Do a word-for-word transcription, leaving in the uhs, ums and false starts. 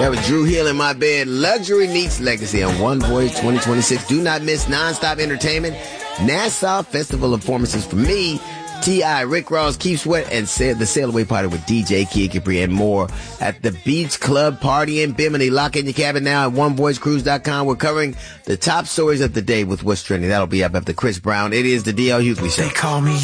That was Drew Hill in my bed. Luxury meets legacy on One Voice twenty twenty-six. Do not miss nonstop entertainment. Nassau Festival of Performances for me, T I, Rick Ross, Keith Sweat, and the Sail Away Party with D J Kid Capri and more at the Beach Club Party in Bimini. Lock in your cabin now at one voice cruise dot com. We're covering the top stories of the day with what's trending. That'll be up after Chris Brown. It is the D L Hughley Show. They call me